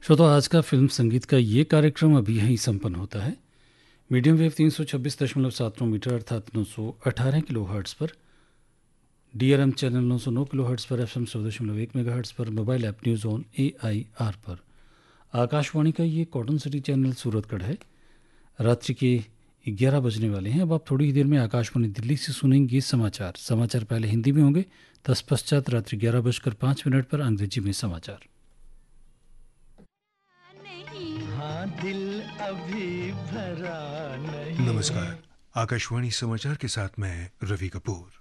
श्रोता, आज का फिल्म संगीत का ये कार्यक्रम अभी यहीं संपन्न होता है। मीडियम वेव 326.7 मीटर अर्थात 918 किलो हर्ट्स पर, DRM चैनल 909 किलो हर्ट्स पर, FM 100.1 मेगा हर्ट्स पर, mobile app news on AIR पर। आकाशवाणी का ये कॉटन सिटी चैनल सूरतगढ़ है। रात्रि के 11 बजने वाले हैं। अब आप थोड़ी ही देर में आकाशवाणी दिल्ली से सुनेंगे समाचार पहले हिंदी में होंगे, तत्पश्चात रात्रि 11:05 पर अंग्रेजी में समाचार। हाँ, दिल अभी भरा नहीं। नमस्कार, आकाशवाणी समाचार के साथ मैं रवि कपूर।